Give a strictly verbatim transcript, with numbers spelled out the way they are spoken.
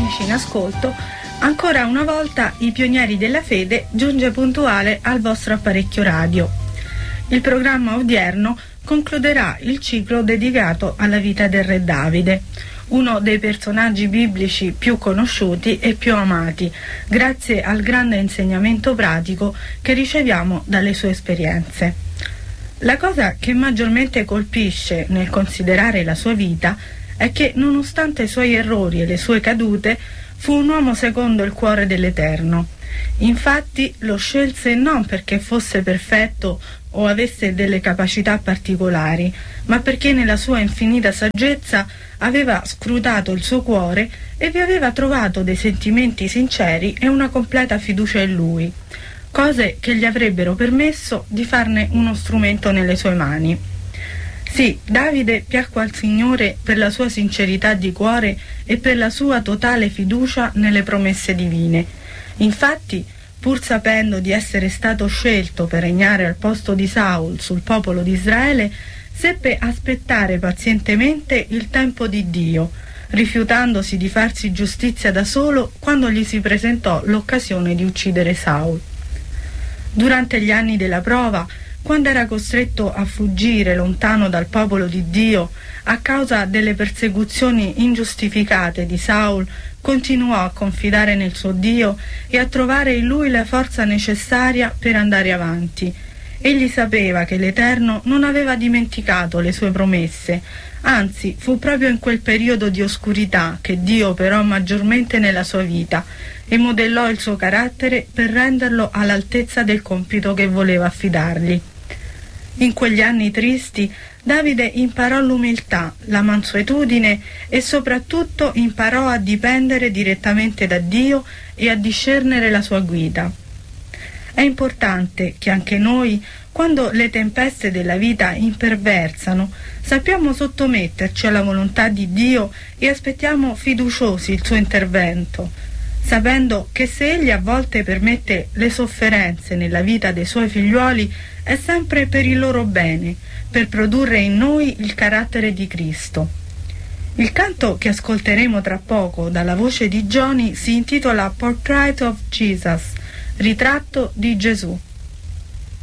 amici in ascolto, ancora una volta i pionieri della fede giunge puntuale al vostro apparecchio radio. Il programma odierno concluderà il ciclo dedicato alla vita del re Davide, uno dei personaggi biblici più conosciuti e più amati, grazie al grande insegnamento pratico che riceviamo dalle sue esperienze. La cosa che maggiormente colpisce nel considerare la sua vita è che, nonostante i suoi errori e le sue cadute, fu un uomo secondo il cuore dell'Eterno. Infatti lo scelse non perché fosse perfetto o avesse delle capacità particolari, ma perché nella sua infinita saggezza aveva scrutato il suo cuore e vi aveva trovato dei sentimenti sinceri e una completa fiducia in lui, cose che gli avrebbero permesso di farne uno strumento nelle sue mani. Sì, Davide piacque al Signore per la sua sincerità di cuore e per la sua totale fiducia nelle promesse divine. Infatti, pur sapendo di essere stato scelto per regnare al posto di Saul sul popolo di Israele, seppe aspettare pazientemente il tempo di Dio, rifiutandosi di farsi giustizia da solo quando gli si presentò l'occasione di uccidere Saul. Durante gli anni della prova, quando era costretto a fuggire lontano dal popolo di Dio a causa delle persecuzioni ingiustificate di Saul, continuò a confidare nel suo Dio e a trovare in lui la forza necessaria per andare avanti. Egli sapeva che l'Eterno non aveva dimenticato le sue promesse, anzi fu proprio in quel periodo di oscurità che Dio operò maggiormente nella sua vita e modellò il suo carattere per renderlo all'altezza del compito che voleva affidargli. In quegli anni tristi Davide imparò l'umiltà, la mansuetudine e soprattutto imparò a dipendere direttamente da Dio e a discernere la sua guida. È importante che anche noi, quando le tempeste della vita imperversano, sappiamo sottometterci alla volontà di Dio e aspettiamo fiduciosi il suo intervento, sapendo che se Egli a volte permette le sofferenze nella vita dei suoi figliuoli è sempre per il loro bene, per produrre in noi il carattere di Cristo. Il canto che ascolteremo tra poco dalla voce di Johnny si intitola Portrait of Jesus, ritratto di Gesù.